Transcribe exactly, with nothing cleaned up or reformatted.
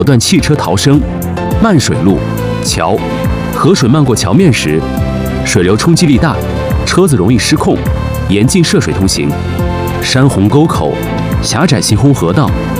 段汽车逃生。漫水路、桥，河水漫过桥面时，水流冲击力大，车子容易失控，严禁涉水通行。山洪沟口，狭窄行洪河道，